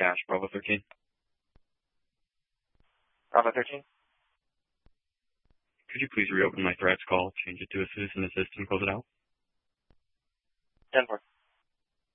Cash, Bravo 13. Bravo 13. Could you please reopen my threats call, change it to a citizen assist, and close it out? 10-4.